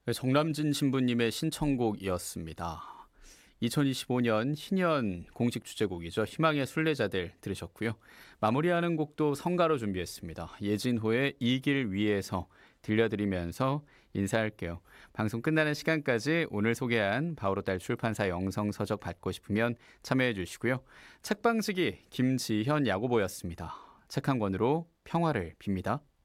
정남진 신부님의 신청곡이었습니다. 2025년 희년 공식 주제곡이죠. 희망의 순례자들 들으셨고요. 마무리하는 곡도 성가로 준비했습니다. 예진호의 이 길 위에서 들려드리면서 인사할게요. 방송 끝나는 시간까지 오늘 소개한 바오로딸 출판사 영성서적 받고 싶으면 참여해 주시고요. 책방지기 김지현 야고보였습니다. 책 한 권으로 평화를 빕니다.